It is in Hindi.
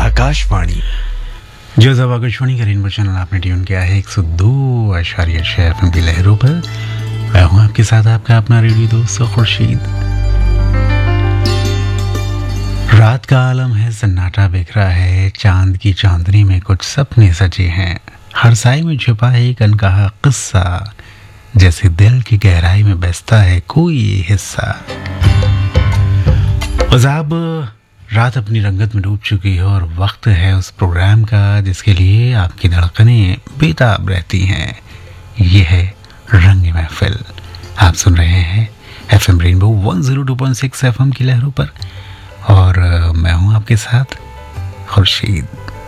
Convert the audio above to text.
आकाशवाणी जो सब आकाशवाणी का रेनबो चैनल आपने ट्यून किया है 102.6 एफएम की लहरों पर। मैं हूं आपके साथ आपका अपना रेडियो दोस्त खुर्शीद। रात का आलम है, सन्नाटा बिखरा है, चांद की चांदनी में कुछ सपने सजे हैं, हर साए में छुपा है एक अनकहा किस्सा, जैसे दिल की गहराई में बसता है कोई हिस्सा। अब रात अपनी रंगत में डूब चुकी है और वक्त है उस प्रोग्राम का जिसके लिए आपकी धड़कनें बेताब रहती हैं। ये है रंग महफिल। आप सुन रहे हैं एफएम रेनबो 102.6 एफएम की लहरों पर और मैं हूं आपके साथ खुर्शीद।